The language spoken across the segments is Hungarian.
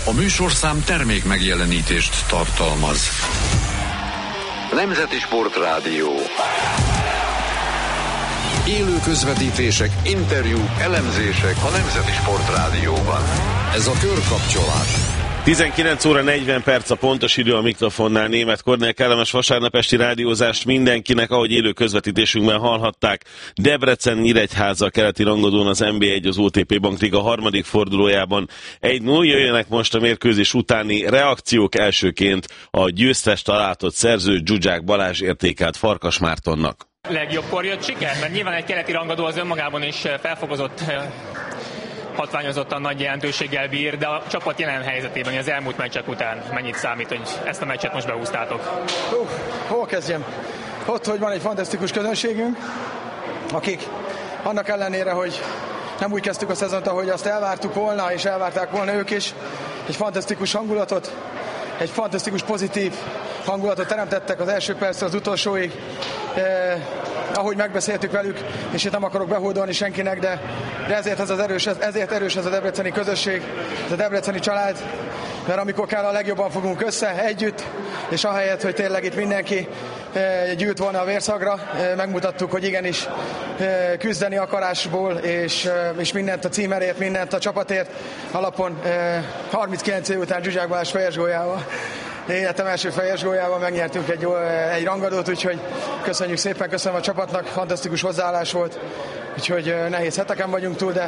A műsorszám termék megjelenítést tartalmaz. Nemzeti Sportrádió. Élő közvetítések, interjúk, elemzések a Nemzeti Sportrádióban. Ez a Körkapcsolás. 19 óra 40 perc a pontos idő a mikrofonnál. Németh Kornél, kellemes vasárnap esti rádiózást mindenkinek, ahogy élő közvetítésünkben hallhatták. Debrecen Nyíregyháza keleti rangadón az NB1 az OTP Bank Liga harmadik fordulójában 1-0. Jöjjenek most a mérkőzés utáni reakciók. Elsőként a győztest látott szerző Zsuzsák Balázs értékelt Farkas Mártonnak. Legjobbkor jött siker, mert nyilván egy keleti rangadó az önmagában is felfogozott, hatványozottan nagy jelentőséggel bír, de a csapat jelen helyzetében az elmúlt meccsek után mennyit számít, hogy ezt a meccset most behúztátok? Hol kezdjem? Ott, hogy van egy fantasztikus közönségünk, akik annak ellenére, hogy nem úgy kezdtük a szezont, ahogy azt elvártuk volna, és elvárták volna ők is, egy fantasztikus hangulatot, egy fantasztikus pozitív hangulatot teremtettek az első percre az utolsóig, ahogy megbeszéltük velük, és itt nem akarok behódolni senkinek, de ezért erős ez a debreceni közösség, ez a debreceni család, mert amikor kell, a legjobban fogunk össze, együtt, és ahelyett, hogy tényleg itt mindenki gyűlt volna a vérszagra, megmutattuk, hogy igenis küzdeni akarásból, és mindent a címerért, mindent a csapatért alapon 39 év után Zsuzsák Balázs fejes góljával, életem első fejes góljával megnyertünk egy rangadót, úgyhogy köszönjük szépen, köszönöm a csapatnak, fantasztikus hozzáállás volt, úgyhogy nehéz heteken vagyunk túl,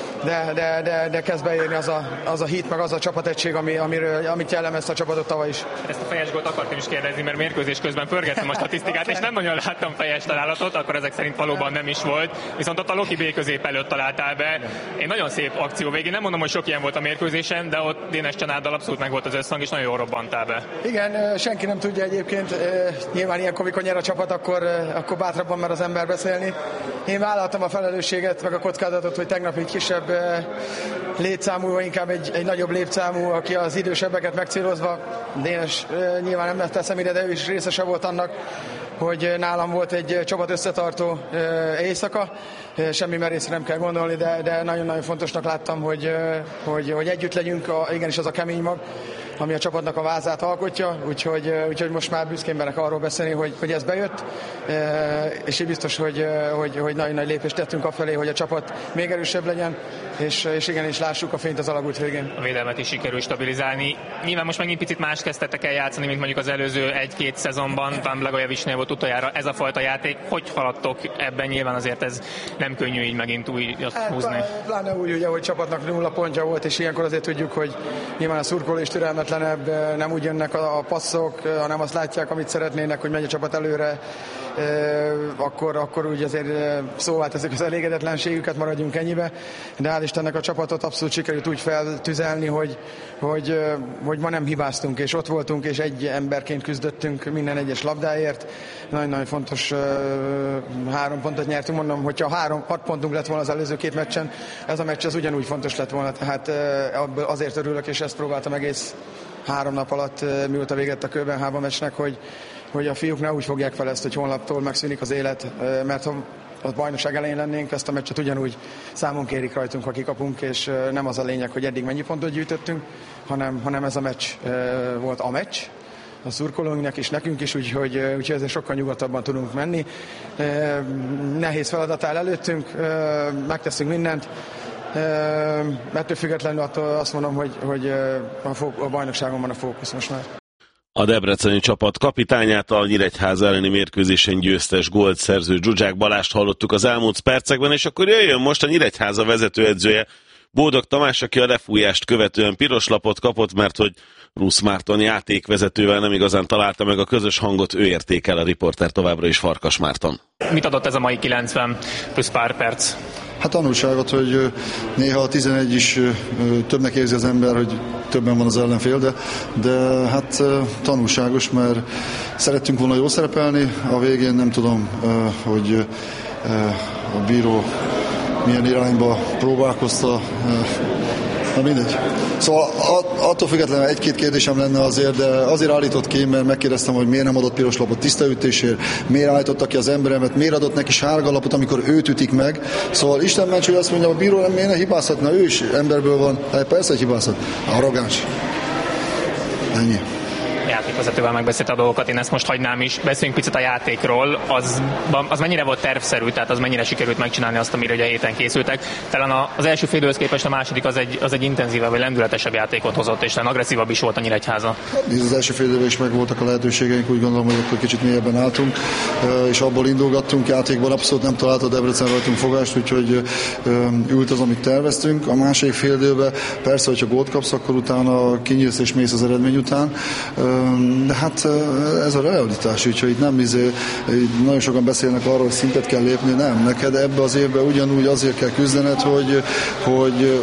de kezd beérni az a hit, meg az a csapategység, amit jellemezte a csapatot tavaly is. Ezt a fejes gólt akartam is kérdezni, mert mérkőzés közben pörgettem a statisztikát, és nem nagyon láttam fejes találatot, akkor ezek szerint valóban nem is volt. Viszont ott a Loki B közép előtt találtál be. Egy nagyon szép akció végén, nem mondom, hogy sok ilyen volt a mérkőzésen, de ott Dénes Csanáddal abszolút meg volt az összhang, és nagyon jól robbantál be. Igen, senki nem tudja egyébként, nyilván ilyenkor, mikor nyer a csapat, akkor bátrabban mer az ember beszélni. Én vállaltam a felelősséget, meg a kockázatot, hogy tegnap egy kisebb létszámú, vagy inkább egy nagyobb létszámú, aki az idősebbeket megcélozva, Dénes nyilván nem teszem ide, de ő is részese volt annak, hogy nálam volt egy csapat összetartó éjszaka. Semmi merészre nem kell gondolni, de nagyon-nagyon fontosnak láttam, hogy együtt legyünk, igenis az a kemény mag, ami a csapatnak a vázát alkotja, úgyhogy most már büszkén merek arról beszélni, hogy ez bejött, és így biztos, hogy nagyon nagy lépést tettünk afelé, hogy a csapat még erősebb legyen, és igenis lássuk a fényt az alagút végén. A védelmet is sikerül stabilizálni. Nyilván most megint picit más kezdtetek el játszani, mint mondjuk az előző 1-2 szezonban. Van Blagojevicsnél volt utoljára ez a fajta játék. Hogy haladtok ebben? Nyilván azért ez nem könnyű így megint újat húzni. Pláne úgy, ugye, hogy csapatnak 0 pontja volt, és ilyenkor azért tudjuk, hogy nyilván a szurkoló is türelmetlenebb, nem úgy jönnek a passzok, hanem azt látják, amit szeretnének, hogy megy a csapat előre, akkor úgy azért szóvá teszik az elégedetlenségüket, maradjunk ennyibe. De hál' Istennek a csapatot abszolút sikerült úgy feltüzelni, hogy ma nem hibáztunk, és ott voltunk, és egy emberként küzdöttünk minden egyes labdáért. Nagyon-nagyon fontos 3 pontot nyertünk, mondom, hogyha 6 pontunk lett volna az előző 2 meccsen, ez a meccs az ugyanúgy fontos lett volna, tehát azért örülök, és ezt próbáltam egész 3 nap alatt, mióta véget a Kőbenhába meccsnek, hogy a fiúk ne úgy fogják fel ezt, hogy holnaptól megszűnik az élet, mert ha a bajnokság elején lennénk, ezt a meccset ugyanúgy számon kérik rajtunk, ha kikapunk, és nem az a lényeg, hogy eddig mennyi pontot gyűjtöttünk, hanem ez a meccs volt a meccs, a szurkolóinknak és nekünk is, úgyhogy ezért sokkal nyugodtabban tudunk menni. Nehéz feladat áll előttünk, megteszünk mindent, ettől függetlenül azt mondom, hogy a bajnokságon van a fókusz most már. A debreceni csapat kapitányát, a Nyíregyháza elleni mérkőzésen győztes gólt szerző Zsuzsák Balást hallottuk az elmúlt percekben, és akkor jöjjön most a Nyíregyháza vezetőedzője, Bódog Tamás, aki a lefújást követően piros lapot kapott, mert hogy Rusz Márton játékvezetővel nem igazán találta meg a közös hangot, ő értékel, a riporter továbbra is Farkas Márton. Mit adott ez a mai 90 plusz pár perc? Hát tanulságot, hogy néha a 11 is többnek érzi az ember, hogy többen van az ellenfél, de hát tanulságos, mert szerettünk volna jól szerepelni, a végén nem tudom, hogy a bíró milyen irányba próbálkozta, Na mindegy. Szóval attól függetlenül egy-két kérdésem lenne azért, de azért állított ki, mert megkérdeztem, hogy miért nem adott piros lapot tisztaütésért, miért állította ki az emberemet, miért adott neki sárga lapot, amikor őt ütik meg. Szóval Isten ments, hogy azt mondja, a bíró nem miért ne hibázhatna, ő is emberből van. Hát persze, hogy hibázhat. Arrogáns. Ennyi. Játékvezetővel megbeszélt a dolgokat, én ezt most hagynám is. Beszéljünk picit a játékról. Az mennyire volt tervszerű, tehát az mennyire sikerült megcsinálni azt, amire ugye a héten készültek. Talán az első fél időhöz képest a második az egy intenzívebb, vagy lendületesebb játékot hozott, és talán agresszívabb is volt a Nyíregyháza. Az első fél időben is megvoltak a lehetőségeink, úgy gondolom, hogy akkor kicsit mélyebben álltunk, és abból indulgattunk, játékban abszolút nem talált a Debrecen rajtunk fogást, úgyhogy ült az, amit terveztünk. A második fél időben persze, hogyha gólt kapsz, akkor utána kinyílsz és mész az eredmény után. De hát ez a realitás, úgyhogy itt nem nagyon sokan beszélnek arról, hogy szintet kell lépni, nem. Neked ebbe az évben ugyanúgy azért kell küzdened, hogy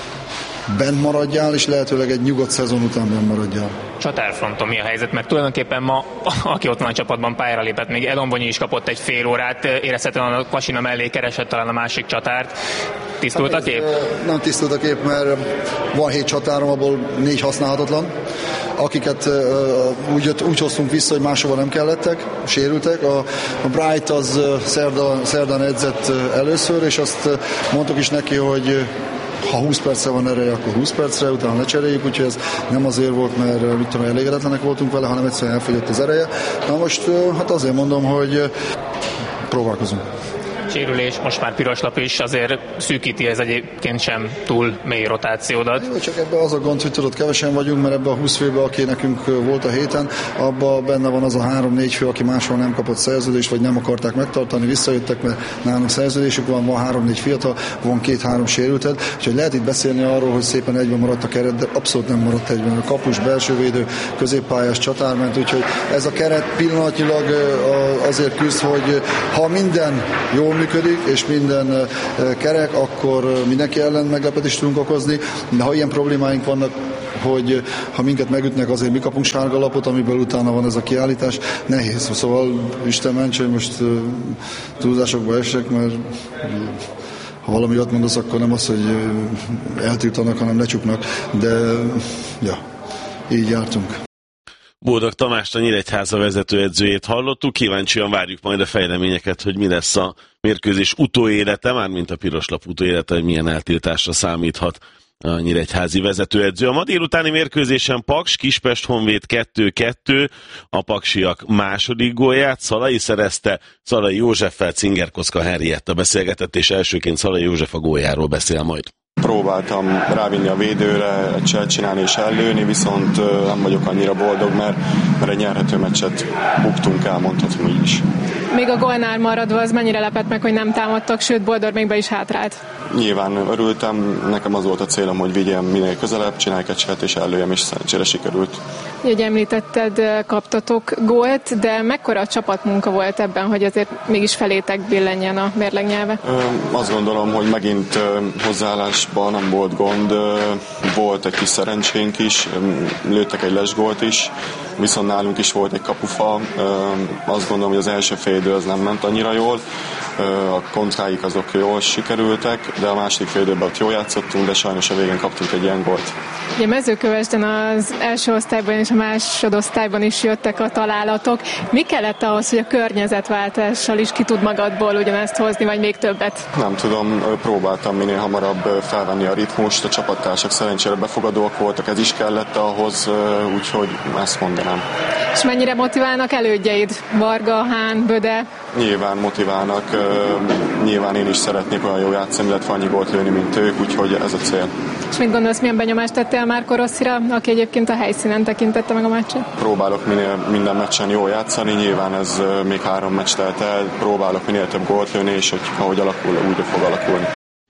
bent maradjál, és lehetőleg egy nyugodt szezon után bent maradjál. Csatárfronton mi a helyzet? Mert tulajdonképpen ma, aki ott van a csapatban, pályára lépett, még Elonbonyi is kapott egy fél órát, érezhetően a Vasina mellé keresett talán a másik csatárt. Tisztult a kép? Nem tisztult a kép, mert van 7 csatárom, abból 4 használhatatlan, akiket úgy hoztunk vissza, hogy máshova nem kellettek, sérültek. A Bright az szerdán edzett először, és azt mondtuk is neki, hogy ha 20 percre van ereje, akkor 20 percre, utána lecseréljük, úgyhogy ez nem azért volt, mert mit tudom, elégedetlenek voltunk vele, hanem egyszerűen elfogyott az ereje. Na most hát azért mondom, hogy próbálkozunk. Sérülés, most már piros lap is, azért szűkíti ez egyébként sem túl mély rotációdat. Jó, csak ebben az a gond, hogy tudod, kevesen vagyunk, mert ebben a 20 főben, aki nekünk volt a héten, abban benne van az a 3-4 fő, aki máshol nem kapott szerződést, vagy nem akarták megtartani, visszajöttek, mert nálunk szerződésük van 3-4 fiatal, van 2-3 sérülted, úgyhogy lehet itt beszélni arról, hogy szépen egyben maradt a keret, de abszolút nem maradt egyben. A kapus, belsővédő, középpályás, csatárment, úgyhogy ez a keret pillanatnyilag azért küzd, hogy ha minden jól működik, és minden kerek, akkor mindenki ellen meglepetést tudunk okozni, de ha ilyen problémáink vannak, hogy ha minket megütnek, azért mi kapunk sárga lapot, amiből utána van ez a kiállítás, nehéz. Szóval Isten ments, hogy most túlzásokba esek, mert ha valami olyat mondasz, akkor nem az, hogy eltiltanak, hanem lecsuknak, de ja, így jártunk. Boldog Tamást, a Nyíregyháza vezetőedzőjét hallottuk, kíváncsian várjuk majd a fejleményeket, hogy mi lesz a mérkőzés utóélete, mármint a piroslap utóélete, hogy milyen eltiltásra számíthat a nyíregyházi vezetőedző. A ma délutáni mérkőzésen Paks, Kispest Honvéd 2-2, a paksiak második gólját Szalai szerezte, Szalai Józseffel Cingerkoszka Henrietta beszélgetett, és elsőként Szalai József a góljáról beszél majd. Próbáltam rávinni a védőre, cselt csinálni és ellőni, viszont nem vagyok annyira boldog, mert egy nyerhető meccset buktunk el, mondhatom így is. Még a gólnál maradva az mennyire lepett meg, hogy nem támadtak, sőt Boldor még be is hátrált? Nyilván örültem, nekem az volt a célom, hogy vigyem minél közelebb, csinálják egy cselt és ellőjem, és szerencsére sikerült. Így említetted, kaptatok gólt, de mekkora a csapatmunka volt ebben, hogy azért mégis felétek billenjen a mérleg nyelve? Azt gondolom, hogy megint hozzáállásban nem volt gond, volt egy kis szerencsénk is, lőttek egy lesgólt is, viszont nálunk is volt egy kapufa, azt gondolom, hogy az első fél idő az nem ment annyira jól, a kontráik azok jól sikerültek, de a második fél időben ott jól játszottunk, de sajnos a végén kaptunk egy ilyen gólt. Ugye Mezőkövesden az első osztályban és a másodosztályban is jöttek a találatok. Mi kellett ahhoz, hogy a környezetváltással is ki tud magadból ugyanezt hozni, vagy még többet? Nem tudom, próbáltam minél hamarabb felvenni a ritmust, a csapattársak szerencsére befogadóak voltak, ez is kellett ahhoz, úgyhogy ezt mondanám. És mennyire motiválnak elődjeid? Varga, Hán, Böde? Nyilván motiválnak, nyilván én is szeretnék olyan jó játszani, illetve annyi gólt lőni, mint ők, úgyhogy ez a cél. És mit gondolsz, milyen benyomást tettél Márko Rosszira, aki egyébként a helyszínen tekintette meg a meccset? Próbálok minden meccsen jól játszani, nyilván ez még 3 meccs telt el, próbálok minél több gólt lőni, és hogy ahogy alakul, úgy fog alakulni.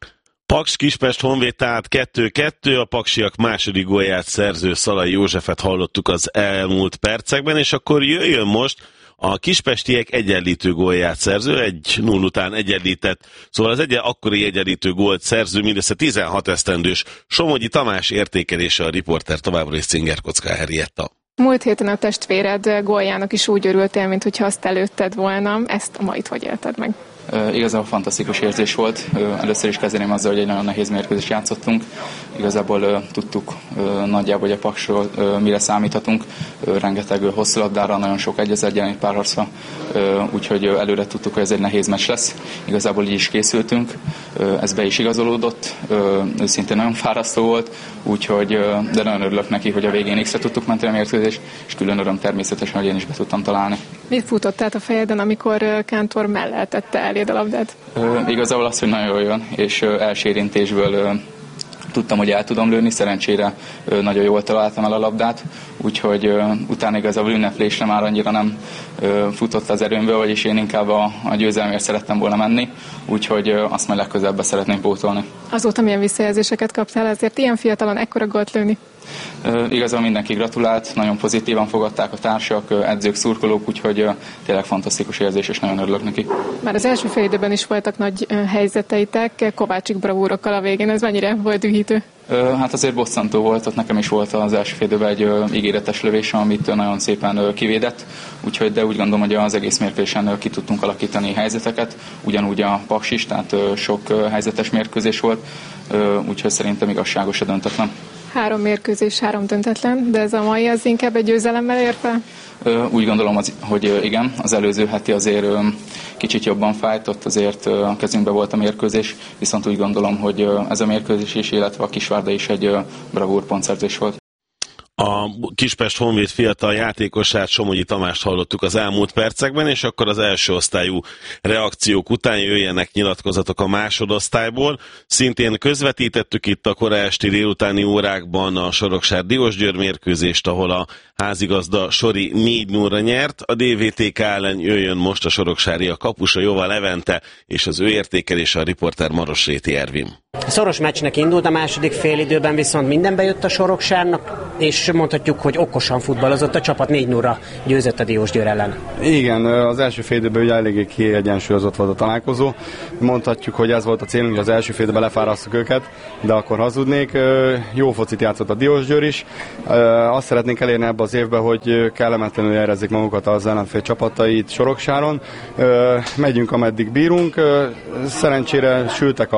Paks Kispest Honvéd tehát 2-2, a paksiak második gólját szerző Szalai Józsefet hallottuk az elmúlt percekben, és akkor jöjjön most a kispestiek egyenlítő gólját szerző, 1-0 után egyenlített, szóval az akkori egyenlítő gólt szerző mindössze 16 esztendős Somogyi Tamás értékelése, a riporter továbbra is Cingerkoszka Henrietta. Múlt héten a testvéred góljának is úgy örültél, mintha azt előtted volna. Ezt a mait hogy élted meg? Igazából fantasztikus érzés volt. Először is kezdeném azzal, hogy egy nagyon nehéz mérkőzést játszottunk. Igazából tudtuk nagyjából, hogy a Paksról mire számíthatunk. Rengeteg hosszú labdára, nagyon sok 1-1 párharcra, úgyhogy előre tudtuk, hogy ez egy nehéz meccs lesz. Igazából így is készültünk, ez be is igazolódott, őszintén nagyon fárasztó volt, úgyhogy, de nagyon örülök neki, hogy a végén X-re tudtuk menteni a mérkőzést, és külön öröm természetesen, hogy én is be tudtam találni. Mit futott át a fejeden, amikor Kántor mellett tette eléd a labdát? Igazából az, hogy nagyon jól jön, és első érintésből tudtam, hogy el tudom lőni, szerencsére nagyon jól találtam el a labdát, úgyhogy utána igazából ünneplésre már annyira nem futott az erőmből, vagyis én inkább a győzelemért szerettem volna menni, úgyhogy azt majd legközelebb szeretném pótolni. Azóta milyen visszajelzéseket kaptál, azért ilyen fiatalon ekkora gólt lőni? Igazából mindenki gratulált, nagyon pozitívan fogadták a társak, edzők, szurkolók, úgyhogy tényleg fantasztikus érzés, és nagyon örülök neki. Már az első fél időben is voltak nagy helyzeteitek, Kovácsik bravúrokkal a végén, ez mennyire volt dühítő? Hát azért bosszantó volt, ott nekem is volt az első fél időben egy ígéretes lövés, amit nagyon szépen kivédett, úgyhogy de úgy gondolom, hogy az egész mérkőzésen ki tudtunk alakítani helyzeteket, ugyanúgy a Paks is, tehát sok helyzetes mérkőzés volt, úgyhogy szerintem igazságos a döntetlen. 3 mérkőzés, 3 döntetlen, de ez a mai az inkább egy győzelemmel ér fel? Úgy gondolom, hogy igen, az előző heti azért kicsit jobban fájt, ott azért a kezünkben volt a mérkőzés, viszont úgy gondolom, hogy ez a mérkőzés is, illetve a Kisvárda is egy bravúr pontszerzés volt. A Kispest Honvéd fiatal játékosát, Somogyi Tamást hallottuk az elmúlt percekben, és akkor az első osztályú reakciók után jöjjenek nyilatkozatok a másodosztályból. Szintén közvetítettük itt a kora esti délutáni órákban a Soroksári Diósgyőr mérkőzést, ahol a házigazda Sori 4-0-ra nyert. A DVTK ellen jöjjön most a soroksári a kapusa Jóva Levente, és az ő értékelése a riporter Marosréti Ervin. Szoros meccsnek indult, a második félidőben viszont minden bejött a Soroksárnak, és mondhatjuk, hogy okosan futballozott, a csapat 4-0-ra győzött a Diósgyőr ellen. Igen, az első félidőben ugye eléggé kiegyensúlyozott volt a találkozó. Mondhatjuk, hogy ez volt a célunk, hogy az első félidőben lefárasztjuk őket, de akkor hazudnék. Jó focit játszott a Diósgyőr is. Azt szeretnénk elérni ebbe az évben, hogy kellemetlenül érezzék magukat az ellenfél csapatait Soroksáron. Megyünk, ameddig bírunk. Szerencsére ültek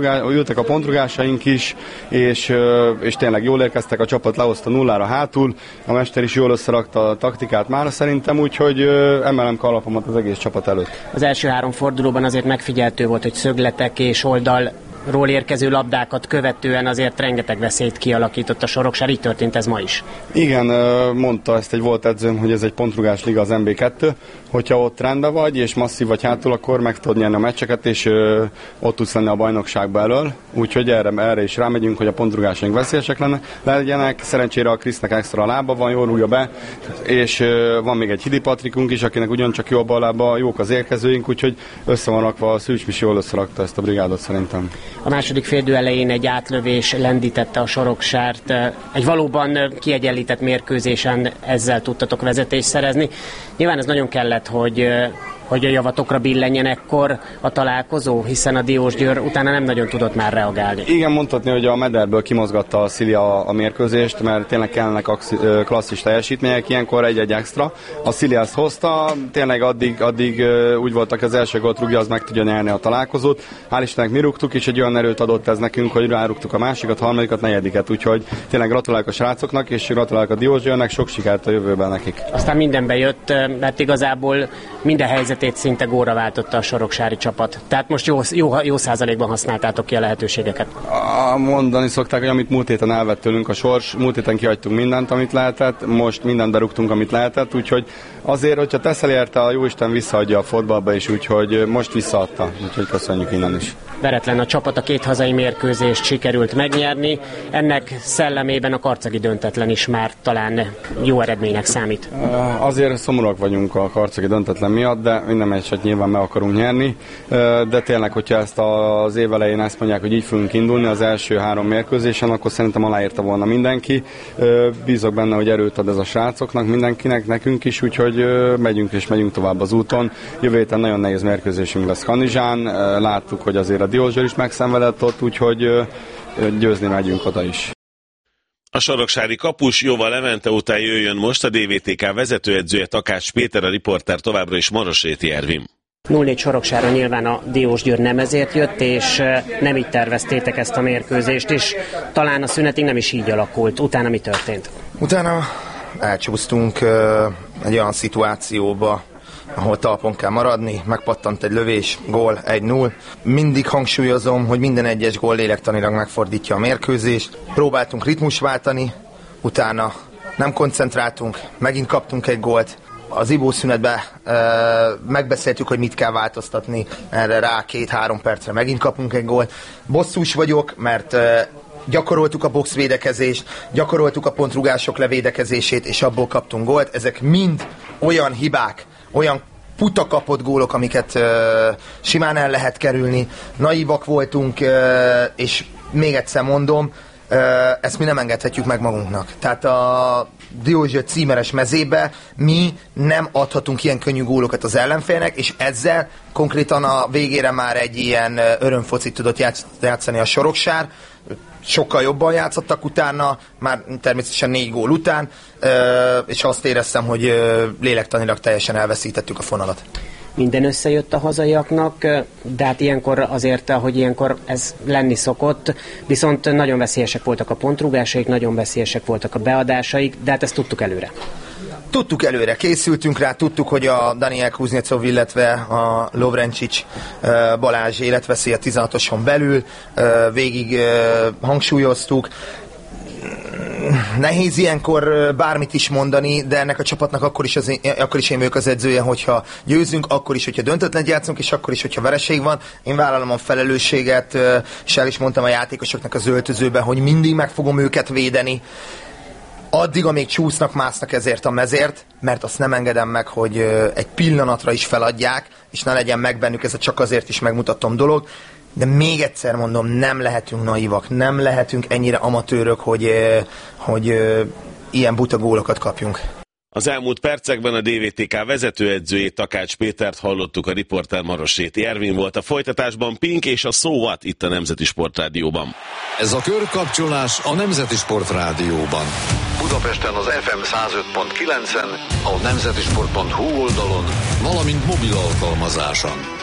a pontrugásaink is, és tényleg jól érkeztek, a csapat lehozta 0-ra hátul, a mester is jól összerakta a taktikát már szerintem, úgyhogy emelem kalapomat az egész csapat előtt. Az első 3 fordulóban azért megfigyeltő volt, hogy szögletek és oldalról érkező labdákat követően azért rengeteg veszélyt kialakított a Soroksár, így történt ez ma is. Igen, mondta ezt egy volt edzőm, hogy ez egy pontrugás liga az MB2, hogyha ott rendben vagy, és masszív vagy hátul, akkor meg tudod nyerni a meccseket, és ott tudsz lenni a bajnokságba elől, úgyhogy erre is rámegyünk, hogy a pontrugásaink veszélyesek legyenek. Szerencsére a Krisznek extra lába van, jól rúgja be, és van még egy Hidi Patrikunk is, akinek ugyancsak jó a bal lába, jók az érkezőink, úgyhogy össze van rakva, a Szűcs Misi jól összerakta ezt a brigádot szerintem. A második félidő elején egy átlövés lendítette a Soroksárt. Egy valóban kiegyenlített mérkőzésen ezzel tudtatok vezetést szerezni. Nyilván ez nagyon kellett, hogy a javatokra billenjen ekkor a találkozó, hiszen a Diósgyőr utána nem nagyon tudott már reagálni. Igen, mondhatni, hogy a mederből kimozgatta a Szilia a mérkőzést, mert tényleg kellene klasszis teljesítmények, ilyenkor egy extra. A Szilia ezt hozta, tényleg addig úgy voltak, az első gólt rúgja, az meg tudja nyerni a találkozót. Hál' Istennek mi rúgtuk, és egy olyan erőt adott ez nekünk, hogy rárúgtuk a másikat, harmadikat, negyediket, úgyhogy tényleg gratulálok a srácoknak, és gratulálok a Diósgyőrnek, sok sikert a jövőben nekik. Aztán mindenbe jött, mert igazából minden helyzetét szinte gólra váltotta a soroksári csapat. Tehát most jó százalékban használtátok ki a lehetőségeket. Mondani szokták, hogy amit múlt héten elvett tőlünk a sors, múlt héten kihagytunk mindent, amit lehetett, most mindent berúgtunk, amit lehetett, úgyhogy azért, hogyha teszel érte, a jóisten visszaadja a fotballba is, úgyhogy most visszaadta, úgyhogy köszönjük innen is. Veretlen a csapat, a 2 hazai mérkőzést sikerült megnyerni, ennek szellemében a karcagi döntetlen is már talán jó eredménynek számít. Azért szomorúak vagyunk a karcagi döntetlen miatt, de minden meccset nyilván meg akarunk nyerni, de tényleg, hogyha ezt az év elején ezt mondják, hogy így fogunk indulni az első 3 mérkőzésen, akkor szerintem aláírta volna mindenki. Bízok benne, hogy erőt ad ez a srácoknak, mindenkinek, nekünk is, úgyhogy megyünk tovább az úton. Jövő héten nagyon nehéz mérkőzésünk lesz Kanizsán, láttuk, hogy azért a Diósgyőr is megszenvedett ott, úgyhogy győzni megyünk oda is. A soroksári kapus Jóva Levente után jöjjön most a DVTK vezetőedzője, Takács Péter, a riporter továbbra is Marosréti Ervin. 0-4 Soroksáron nyilván a Diósgyőr nem ezért jött, és nem így terveztétek ezt a mérkőzést, és talán a szünetig nem is így alakult. Utána mi történt? Utána elcsúsztunk egy olyan szituációba, ahol talpon kell maradni, megpattant egy lövés, gól, 1-0. Mindig hangsúlyozom, hogy minden egyes gól lélektanilag megfordítja a mérkőzést. Próbáltunk ritmus váltani, utána nem koncentráltunk, megint kaptunk egy gólt. Az ibószünetben megbeszéltük, hogy mit kell változtatni, erre rá 2-3 percre megint kapunk egy gólt. Bosszús vagyok, mert gyakoroltuk a boxvédekezést, gyakoroltuk a pontrugások levédekezését, és abból kaptunk gólt. Ezek mind olyan hibák, olyan puta kapott gólok, amiket simán el lehet kerülni. Naívak voltunk, és még egyszer mondom, ezt mi nem engedhetjük meg magunknak. Tehát a Diósgyőr címeres mezébe mi nem adhatunk ilyen könnyű gólokat az ellenfélnek, és ezzel konkrétan a végére már egy ilyen örömfocit tudott játszani a Soroksár. Sokkal jobban játszottak utána, már természetesen 4 gól után, és azt éreztem, hogy lélektanilag teljesen elveszítettük a fonalat. Minden összejött a hazaiaknak, de hát ilyenkor azért, ahogy ilyenkor ez lenni szokott, viszont nagyon veszélyesek voltak a pontrúgásaik, nagyon veszélyesek voltak a beadásaik, de hát ezt tudtuk előre. Tudtuk előre, készültünk rá, tudtuk, hogy a Daniel Kuznecov, illetve a Lovrencsics Balázs életveszély a 16-oson belül, végig hangsúlyoztuk. Nehéz ilyenkor bármit is mondani, de ennek a csapatnak akkor is én vagyok az edzője, hogyha győzünk, akkor is, hogyha döntetlen játszunk, és akkor is, hogyha vereség van. Én vállalom a felelősséget, és el is mondtam a játékosoknak az öltözőben, hogy mindig meg fogom őket védeni. Addig, amíg csúsznak, másznak ezért a mezért, mert azt nem engedem meg, hogy egy pillanatra is feladják, és ne legyen meg bennük ez a csak azért is megmutatom dolog. De még egyszer mondom, nem lehetünk naívak, nem lehetünk ennyire amatőrök, hogy ilyen buta gólokat kapjunk. Az elmúlt percekben a DVTK vezetőedzőjét, Takács Pétert hallottuk, a riporter Marosséti Ervin volt. A folytatásban Pink és a So What itt a Nemzeti Sportrádióban. Ez a körkapcsolás a Nemzeti Sportrádióban. Budapesten az FM 105.9-en, a nemzetisport.hu oldalon, valamint mobil alkalmazáson.